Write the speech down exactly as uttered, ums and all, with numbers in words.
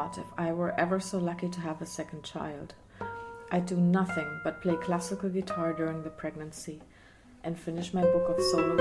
thought if I were ever so lucky to have a second child, I'd do nothing but play classical guitar during the pregnancy and finish my book of solo